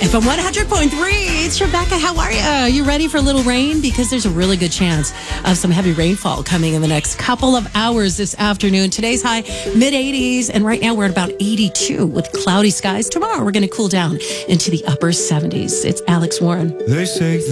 FM 100.3. It's Rebecca. How are you? You ready for a little rain? Because there's a really good chance of some heavy rainfall coming in the next couple of hours this afternoon. Today's high, mid-80s, and right now we're at about 82 with cloudy skies. Tomorrow we're going to cool down into the upper 70s. It's Alex Warren. They say